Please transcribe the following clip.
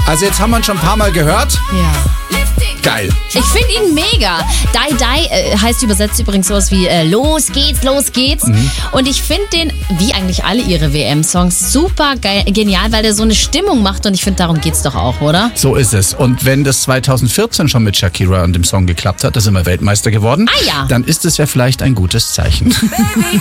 Also jetzt haben wir ihn schon ein paar Mal gehört. Ja. Geil. Ich finde ihn mega. Die Die heißt übersetzt übrigens sowas wie los geht's, los geht's. Und ich finde den, wie eigentlich alle ihre WM-Songs, super genial, weil der so eine Stimmung macht und ich finde, darum geht's doch auch, oder? So ist es. Und wenn das 2014 schon mit Shakira und dem Song geklappt hat, da sind wir Weltmeister geworden, Ah ja. dann ist es ja vielleicht ein gutes Zeichen.